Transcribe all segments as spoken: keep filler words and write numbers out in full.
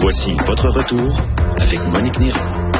Voici votre retour avec Monique Néron.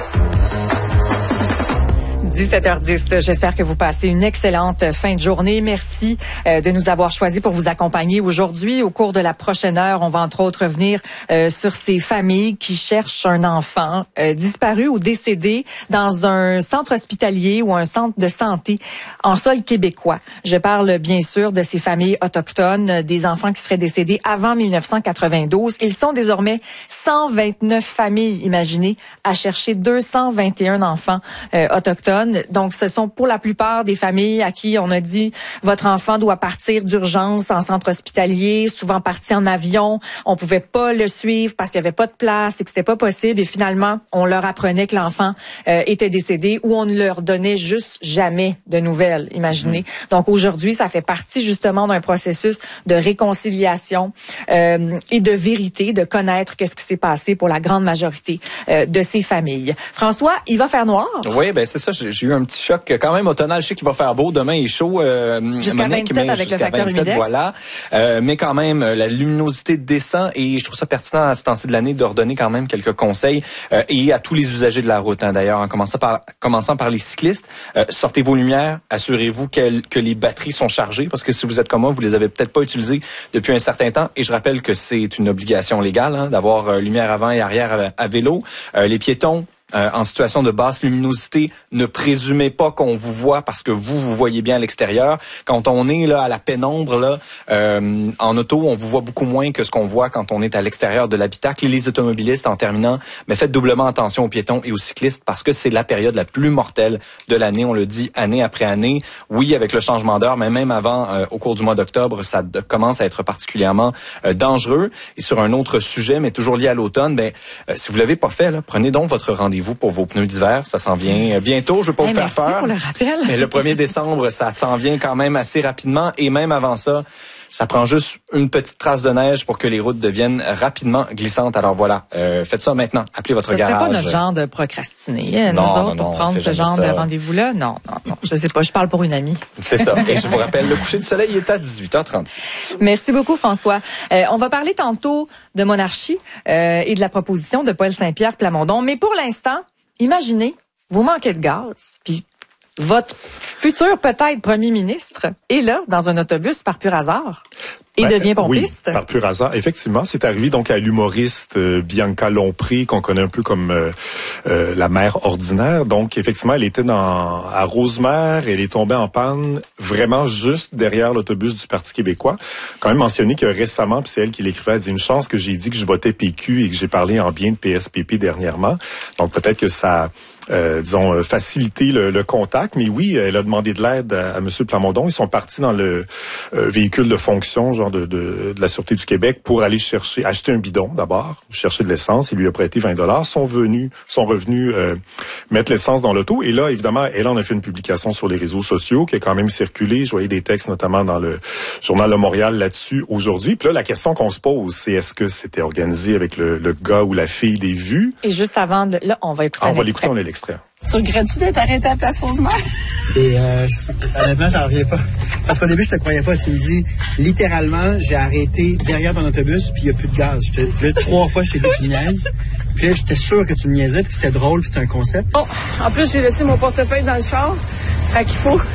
dix-sept heures dix, j'espère que vous passez une excellente fin de journée. Merci euh, de nous avoir choisis pour vous accompagner aujourd'hui. Au cours de la prochaine heure, on va entre autres revenir euh, sur ces familles qui cherchent un enfant euh, disparu ou décédé dans un centre hospitalier ou un centre de santé en sol québécois. Je parle bien sûr de ces familles autochtones, des enfants qui seraient décédés avant mille neuf cent quatre-vingt-douze. Ils sont désormais cent vingt-neuf familles, imaginez, à chercher deux cent vingt et un enfants euh, autochtones. Donc, ce sont pour la plupart des familles à qui on a dit votre enfant doit partir d'urgence en centre hospitalier, souvent parti en avion. On pouvait pas le suivre parce qu'il y avait pas de place et que c'était pas possible. Et finalement, on leur apprenait que l'enfant euh, était décédé ou on ne leur donnait juste jamais de nouvelles. Imaginez. Mmh. Donc, aujourd'hui, ça fait partie justement d'un processus de réconciliation euh, et de vérité, de connaître qu'est-ce qui s'est passé pour la grande majorité euh, de ces familles. François, il va faire noir. Oui, ben c'est ça. J'ai eu un petit choc quand même automnal. Je sais qu'il va faire beau. Demain, il est chaud. Euh, jusqu'à Monique, vingt-sept avec le facteur vingt-sept, humidex. Voilà. Euh, mais quand même, la luminosité descend et je trouve ça pertinent à ce temps-ci de l'année de redonner quand même quelques conseils euh, et à tous les usagers de la route. Hein, d'ailleurs, en commençant par, commençant par les cyclistes, euh, sortez vos lumières. Assurez-vous que, que les batteries sont chargées parce que si vous êtes comme moi, vous les avez peut-être pas utilisées depuis un certain temps. Et je rappelle que c'est une obligation légale hein, d'avoir euh, lumière avant et arrière à, à vélo. Euh, les piétons. Euh, en situation de basse luminosité, ne présumez pas qu'on vous voit parce que vous, vous voyez bien à l'extérieur. Quand on est là à la pénombre, là, euh, en auto, on vous voit beaucoup moins que ce qu'on voit quand on est à l'extérieur de l'habitacle. Et les automobilistes, en terminant, mais faites doublement attention aux piétons et aux cyclistes parce que c'est la période la plus mortelle de l'année. On le dit année après année. Oui, avec le changement d'heure, mais même avant, euh, au cours du mois d'octobre, ça de, commence à être particulièrement euh, dangereux. Et sur un autre sujet, mais toujours lié à l'automne, ben, euh, si vous l'avez pas fait, là, prenez donc votre rendez-vous pour vos pneus d'hiver. Ça s'en vient bientôt. Je veux pas hey, vous faire merci peur. Pour le rappel. Mais le premier décembre, ça s'en vient quand même assez rapidement. Et même avant ça, ça prend juste une petite trace de neige pour que les routes deviennent rapidement glissantes. Alors voilà, euh, faites ça maintenant. Appelez votre ce garage. Ce serait pas notre genre de procrastiner, nous non, autres, non, pour non, prendre ce genre ça. de rendez-vous-là? Non, non, non. Je sais pas, je parle pour une amie. C'est ça. Et je vous rappelle, le coucher du soleil est à dix-huit heures trente-six. Merci beaucoup, François. Euh, on va parler tantôt de monarchie euh, et de la proposition de Paul Saint-Pierre Plamondon. Mais pour l'instant, imaginez, vous manquez de gaz, puis votre futur peut-être premier ministre est là dans un autobus par pur hasard et ben, devient pompiste. Oui, par pur hasard. Effectivement, c'est arrivé donc à l'humoriste euh, Bianca Lompré, qu'on connaît un peu comme euh, euh, la mère ordinaire. Donc, effectivement, elle était dans à Rosemère, elle est tombée en panne vraiment juste derrière l'autobus du Parti québécois. Quand même mentionné que récemment, puis c'est elle qui l'écrivait, elle dit une chance que j'ai dit que je votais P Q et que j'ai parlé en bien de P S P P dernièrement. Donc, peut-être que ça Euh, disons, euh, faciliter le, le contact. Mais oui, elle a demandé de l'aide à, à M. Plamondon. Ils sont partis dans le euh, véhicule de fonction, genre de, de, de la Sûreté du Québec, pour aller chercher, acheter un bidon d'abord, chercher de l'essence. Il lui a prêté vingt dollars. Sont venus, sont revenus euh, mettre l'essence dans l'auto. Et là, évidemment, elle en a fait une publication sur les réseaux sociaux qui a quand même circulé. Je voyais des textes, notamment dans le Journal de Montréal là-dessus aujourd'hui. Puis là, la question qu'on se pose, c'est est-ce que c'était organisé avec le, le gars ou la fille des vues? Et juste avant de... Là, on va écouter ah, un On va extrait. l'écouter, on est l'extrait. Tu regrettes-tu d'être arrêté à la place Rosemère? C'est, euh, honnêtement, j'en reviens pas. Parce qu'au début, je te croyais pas. Tu me dis, littéralement, j'ai arrêté derrière ton autobus, puis il n'y a plus de gaz. Je te, puis là, trois fois, je t'ai dit, tu me niaises. Puis là, j'étais sûr que tu me niaisais, puis c'était drôle, puis c'était un concept. Bon, en plus, j'ai laissé mon portefeuille dans le char. Fait qu'il faut,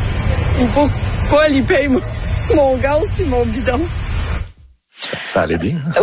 il faut que Paul, il paye mon, mon gaz puis mon bidon. Ça, ça allait bien.